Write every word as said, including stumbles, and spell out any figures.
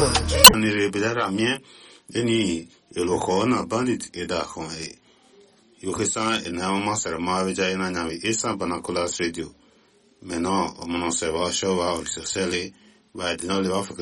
Nire bidara mie eni eloko na bandit eda kon e. Yokesa ena mama sera maveja ena nyami esa banakulas radio. Meno omono se va show va olisosele va dinole va